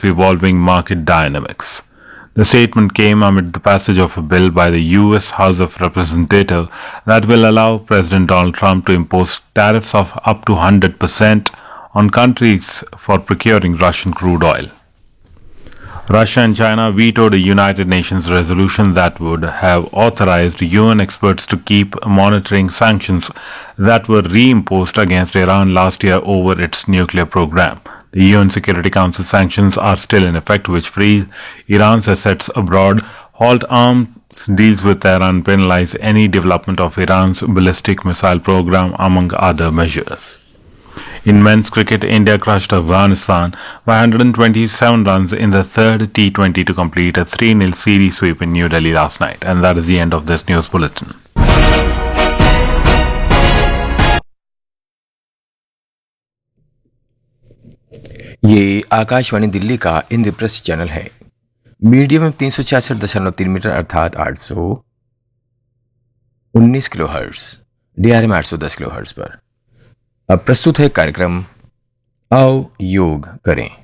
of evolving market dynamics. The statement came amid the passage of a bill by the U.S. House of Representatives that will allow President Donald Trump to impose tariffs of up to 100% on countries for procuring Russian crude oil. Russia and China vetoed a United Nations resolution that would have authorized UN experts to keep monitoring sanctions that were reimposed against Iran last year over its nuclear program. The UN Security Council sanctions are still in effect, which freeze Iran's assets abroad, halt arms deals with Tehran, penalize any development of Iran's ballistic missile program, among other measures. In men's cricket, India crushed Afghanistan by 127 runs in the third T20 to complete a 3-0 series sweep in New Delhi last night. And that is the end of this news bulletin. ये आकाशवाणी दिल्ली का Indraprastha channel है। Medium 366.3 metre अर्थात 819 kilo hertz, DRM 810 kilo hertz पर अब प्रस्तुत है कार्यक्रम आओ योग करें।